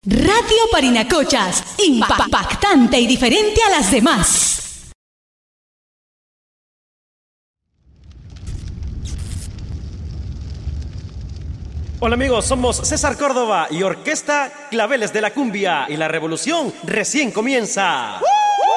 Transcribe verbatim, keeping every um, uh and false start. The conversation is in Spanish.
Radio Parinacochas, impactante y diferente a las demás. Hola amigos, somos César Córdoba y Orquesta Claveles de la Cumbia y la revolución recién comienza. ¡Uh!